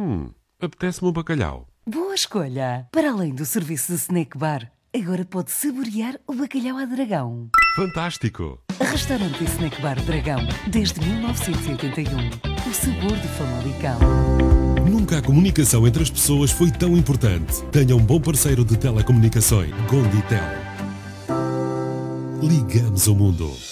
Apetece-me um bacalhau. Boa escolha! Para além do serviço de snack bar, agora pode saborear o bacalhau à Dragão. Fantástico! Restaurante e snack bar Dragão, desde 1981. O sabor do Famalicão. Nunca a comunicação entre as pessoas foi tão importante. Tenha um bom parceiro de telecomunicações. Gonditel. Ligamos o mundo.